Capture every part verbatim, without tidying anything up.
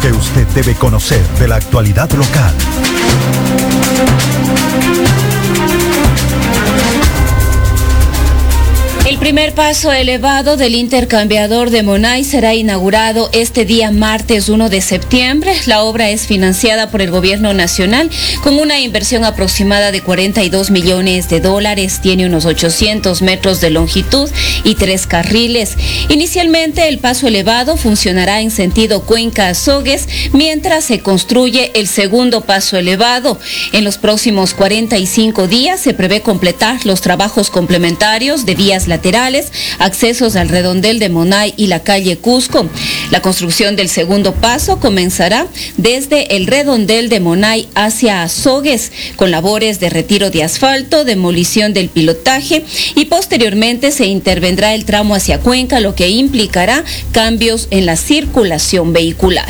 que usted debe conocer de la actualidad local. El primer paso elevado del intercambiador de Monay será inaugurado este día martes uno de septiembre. La obra es financiada por el gobierno nacional con una inversión aproximada de cuarenta y dos millones de dólares. Tiene unos ochocientos metros de longitud y tres carriles. Inicialmente el paso elevado funcionará en sentido Cuenca-Azogues mientras se construye el segundo paso elevado. En los próximos cuarenta y cinco días se prevé completar los trabajos complementarios de vías laterales laterales, accesos al redondel de Monay y la calle Cusco. La construcción del segundo paso comenzará desde el redondel de Monay hacia Azogues, con labores de retiro de asfalto, demolición del pilotaje y posteriormente se intervendrá el tramo hacia Cuenca, lo que implicará cambios en la circulación vehicular.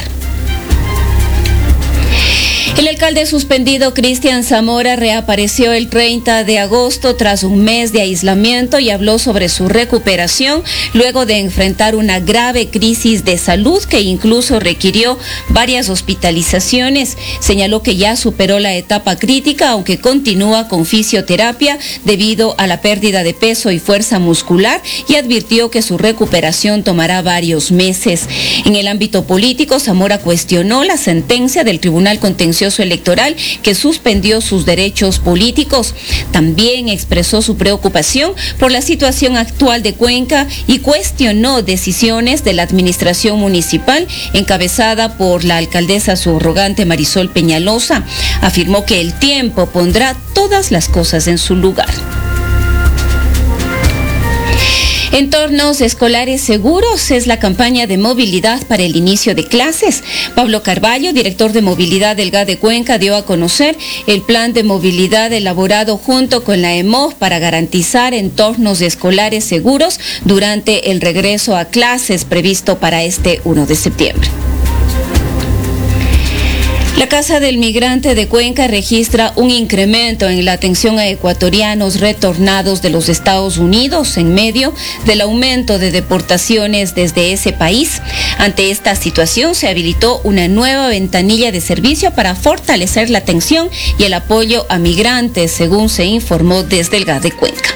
El alcalde suspendido Cristian Zamora reapareció el treinta de agosto tras un mes de aislamiento y habló sobre su recuperación luego de enfrentar una grave crisis de salud que incluso requirió varias hospitalizaciones. Señaló que ya superó la etapa crítica, aunque continúa con fisioterapia debido a la pérdida de peso y fuerza muscular, y advirtió que su recuperación tomará varios meses. En el ámbito político, Zamora cuestionó la sentencia del Tribunal Contencioso Electoral que suspendió sus derechos políticos. También expresó su preocupación por la situación actual de Cuenca y cuestionó decisiones de la administración municipal encabezada por la alcaldesa subrogante Marisol Peñalosa. Afirmó que el tiempo pondrá todas las cosas en su lugar. Entornos escolares seguros es la campaña de movilidad para el inicio de clases. Pablo Carballo, director de movilidad del G A de Cuenca, dio a conocer el plan de movilidad elaborado junto con la E M O F para garantizar entornos escolares seguros durante el regreso a clases previsto para este uno de septiembre. La Casa del Migrante de Cuenca registra un incremento en la atención a ecuatorianos retornados de los Estados Unidos en medio del aumento de deportaciones desde ese país. Ante esta situación se habilitó una nueva ventanilla de servicio para fortalecer la atención y el apoyo a migrantes, según se informó desde el G A de Cuenca.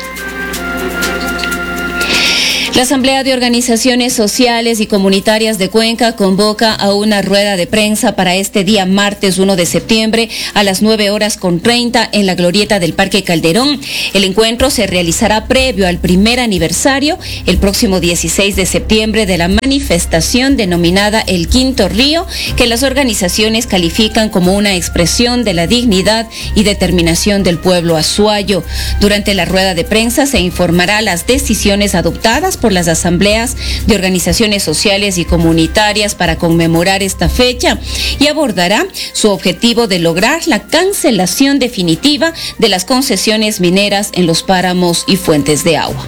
La Asamblea de Organizaciones Sociales y Comunitarias de Cuenca convoca a una rueda de prensa para este día martes uno de septiembre a las nueve horas con treinta en la glorieta del Parque Calderón. El encuentro se realizará previo al primer aniversario, el próximo dieciséis de septiembre, de la manifestación denominada El Quinto Río, que las organizaciones califican como una expresión de la dignidad y determinación del pueblo azuayo. Durante la rueda de prensa se informará las decisiones adoptadas por las asambleas de organizaciones sociales y comunitarias para conmemorar esta fecha y abordará su objetivo de lograr la cancelación definitiva de las concesiones mineras en los páramos y fuentes de agua.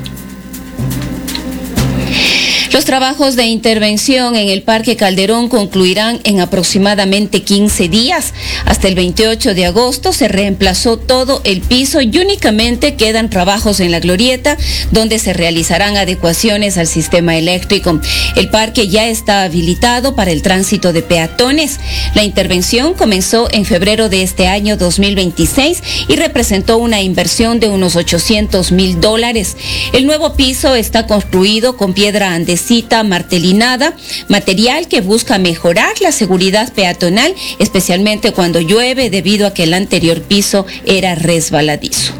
Los trabajos de intervención en el Parque Calderón concluirán en aproximadamente quince días. Hasta el veintiocho de agosto se reemplazó todo el piso y únicamente quedan trabajos en la glorieta, donde se realizarán adecuaciones al sistema eléctrico. El parque ya está habilitado para el tránsito de peatones. La intervención comenzó en febrero de este año dos mil veintiséis y representó una inversión de unos ochocientos mil dólares. El nuevo piso está construido con piedra andesita martelinada, material que busca mejorar la seguridad peatonal, especialmente cuando llueve, debido a que el anterior piso era resbaladizo.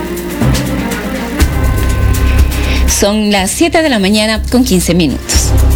Son las siete de la mañana con quince minutos.